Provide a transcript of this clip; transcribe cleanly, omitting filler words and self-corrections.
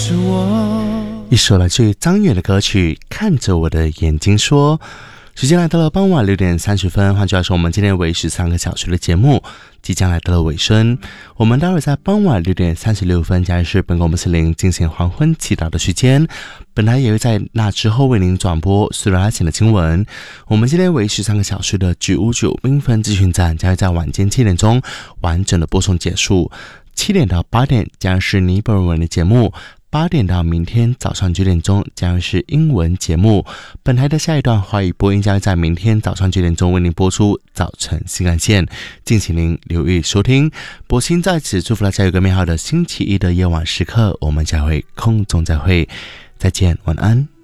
是我。 一首来自于张远的歌曲《看着我的眼睛说》。时间来到了傍晚6点30分，换句话说，我们今天为13个小时的节目即将来到了尾声。我们待会在傍晚6点36分，将是本国穆斯林进行黄昏祈祷的时间。本台也会在那之后为您转播苏拉前的经文。我们今天为13个小时的959缤纷资讯站将会在晚间7点钟完整的播送结束。7点到8点将是尼泊尔文的节目。8点到明天早上9点钟将是英文节目。本台的下一段华语播音将会在明天早上9点钟为您播出早晨新干线，敬请您留意收听。博鑫在此祝福大家有个美好的星期一的夜晚时刻，我们将会空中再会，再见，晚安。